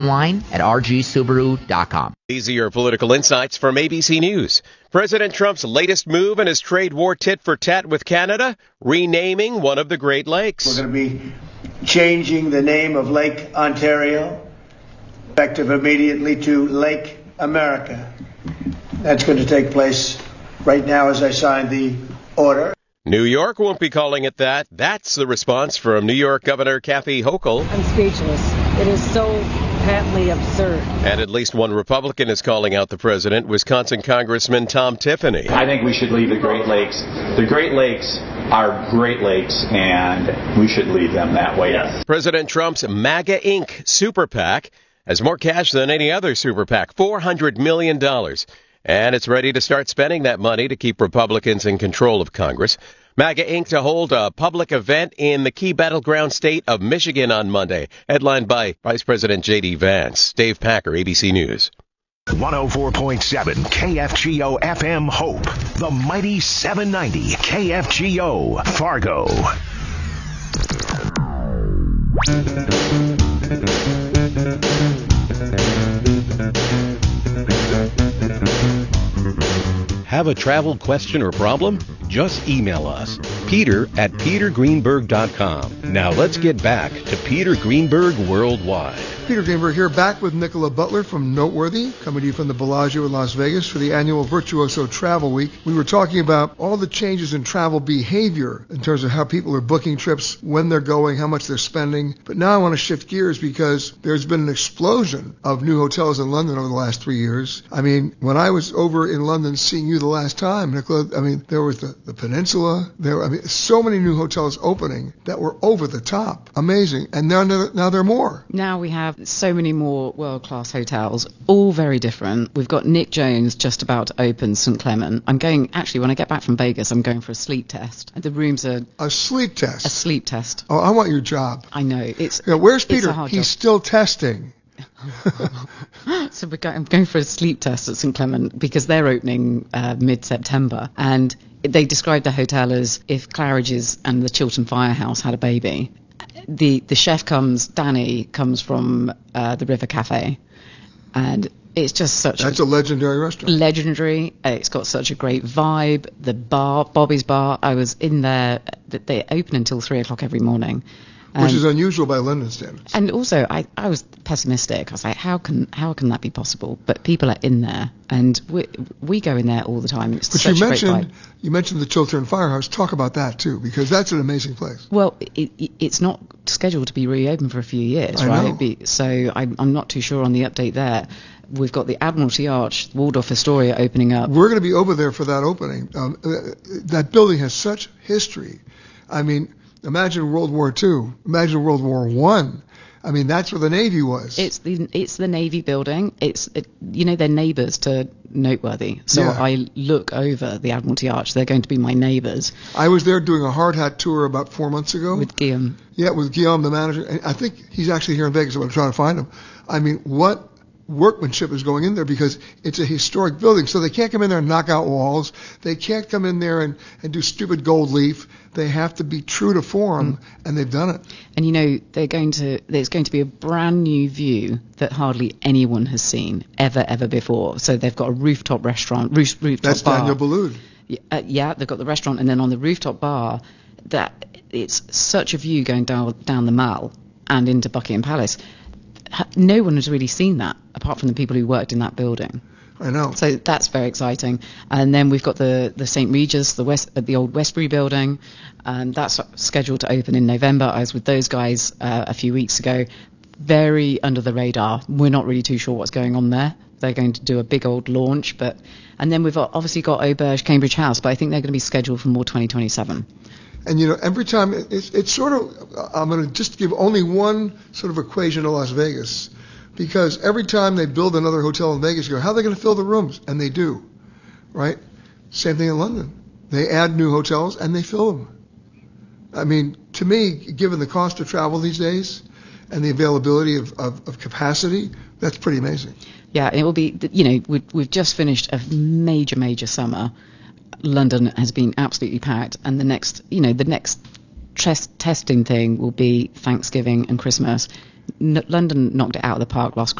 online at rgsubaru.com. These are your political insights from ABC News. President Trump's latest move in his trade war tit-for-tat with Canada, renaming one of the Great Lakes. We're going to be changing the name of Lake Ontario, effective immediately, to Lake America. That's going to take place right now as I sign the order. New York won't be calling it that. That's the response from New York Governor Kathy Hochul. I'm speechless. It is so patently absurd. And at least one Republican is calling out the president, Wisconsin Congressman Tom Tiffany. I think we should leave the Great Lakes. The Great Lakes are Great Lakes, and we should leave them that way. Yes. President Trump's MAGA Inc. super PAC has more cash than any other super PAC, $400 million. And it's ready to start spending that money to keep Republicans in control of Congress. MAGA Inc. to hold a public event in the key battleground state of Michigan on Monday, headlined by Vice President J.D. Vance. Dave Packer, ABC News. 104.7 KFGO FM Hope, the mighty 790 KFGO Fargo. Have a travel question or problem? Just email us, peter@petergreenberg.com. Now let's get back to Peter Greenberg Worldwide. Peter Greenberg here, back with Nicola Butler from Noteworthy, coming to you from the Bellagio in Las Vegas for the annual Virtuoso Travel Week. We were talking about all the changes in travel behavior in terms of how people are booking trips, when they're going, how much they're spending. But now I want to shift gears because there's been an explosion of new hotels in London over the last 3 years. I mean, when I was over in London seeing you the last time, Nicola, I mean, there was the Peninsula. So many new hotels opening that were over the top. Amazing. And now there are more. Now we have so many more world-class hotels, all very different. We've got Nick Jones just about to open St. Clement. I'm going, actually, when I get back from Vegas, I'm going for a sleep test. The rooms are... A sleep test? A sleep test. Oh, I want your job. I know. Where's Peter? He's job. Still testing. So I'm going for a sleep test at St. Clement because they're opening mid-September. And they described the hotel as if Claridge's and the Chiltern Firehouse had a baby. The chef Danny comes from the River Cafe, and it's just That's a legendary restaurant. Legendary. It's got such a great vibe. The bar, Bobby's Bar, I was in there. They open until 3 o'clock every morning. Which is unusual by London standards. And also, I was pessimistic. I was like, how can that be possible? But people are in there, and we go in there all the time. It's such a great vibe. You mentioned the Chiltern Firehouse. Talk about that, too, because that's an amazing place. Well, it's not scheduled to be reopened for a few years, right? So I'm not too sure on the update there. We've got the Admiralty Arch, Waldorf Astoria opening up. We're going to be over there for that opening. That building has such history. I mean... Imagine World War II. Imagine World War I. I mean, that's where the Navy was. It's the Navy building. They're neighbours to Noteworthy. So yeah. I look over the Admiralty Arch. They're going to be my neighbours. I was there doing a hard hat tour about 4 months ago. With Guillaume. Yeah, with Guillaume, the manager. And I think he's actually here in Vegas. I'm trying to find him. I mean, what workmanship is going in there, because it's a historic building. So they can't come in there and knock out walls. They can't come in there and do stupid gold leaf. They have to be true to form, and they've done it. And there's going to be a brand new view that hardly anyone has seen ever before. So they've got a rooftop restaurant, rooftop That's bar. Daniel Boulud. Yeah, they've got the restaurant, and then on the rooftop bar, that it's such a view going down the Mall and into Buckingham Palace. No one has really seen that, apart from the people who worked in that building. I know. So that's very exciting. And then we've got the St. Regis, the old Westbury building, and that's scheduled to open in November. I was with those guys a few weeks ago. Very under the radar. We're not really too sure what's going on there. They're going to do a big old launch, and then we've obviously got Auberge Cambridge House, but I think they're going to be scheduled for more 2027. And, every time it's sort of, I'm going to just give only one sort of equation to Las Vegas, because every time they build another hotel in Vegas, you go, how are they going to fill the rooms? And they do, right? Same thing in London. They add new hotels and they fill them. I mean, to me, given the cost of travel these days and the availability of capacity, that's pretty amazing. Yeah, it will be, we've just finished a major summer. London has been absolutely packed, and the next testing thing will be Thanksgiving and Christmas. London knocked it out of the park last